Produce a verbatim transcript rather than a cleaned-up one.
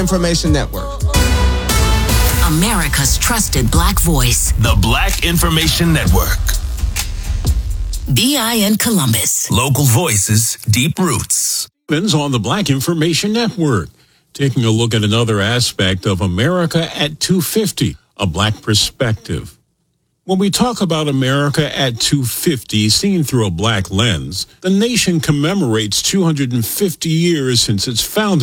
Information Network. America's trusted Black voice. The Black Information Network. B I N Columbus. Local voices, deep roots. On the Black Information Network, taking a look at another aspect of America at two fifty, a Black perspective. When we talk about America at two fifty, seen through a Black lens, the nation commemorates two hundred fifty years since its founding.